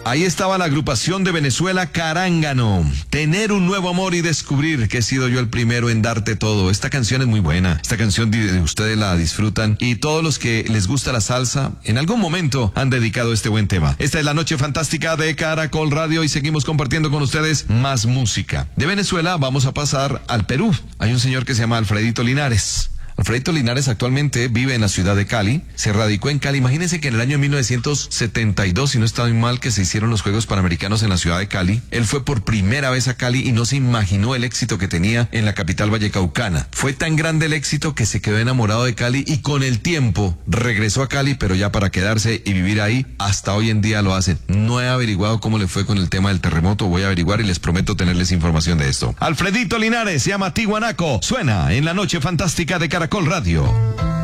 Ahí estaba la agrupación de Venezuela Carángano. Tener un nuevo amor y descubrir que he sido yo el primero en darte todo. Esta canción es muy buena. Esta canción ustedes la disfrutan y todos los que les gusta la salsa en algún momento han dedicado este buen tema. Esta es la noche fantástica de Caracol Radio y seguimos compartiendo con ustedes más música. De Venezuela vamos a pasar al Perú. Hay un señor que se llama Alfredito Linares. Alfredito Linares actualmente vive en la ciudad de Cali, se radicó en Cali. Imagínense que en el año 1972, si no está muy mal, que se hicieron los Juegos Panamericanos en la ciudad de Cali. Él fue por primera vez a Cali y no se imaginó el éxito que tenía en la capital vallecaucana. Fue tan grande el éxito que se quedó enamorado de Cali y con el tiempo regresó a Cali, pero ya para quedarse y vivir ahí. Hasta hoy en día lo hacen. No he averiguado cómo le fue con el tema del terremoto, voy a averiguar y les prometo tenerles información de esto. Alfredito Linares se llama Tiwanaco, suena en la noche fantástica de Caracol Radio.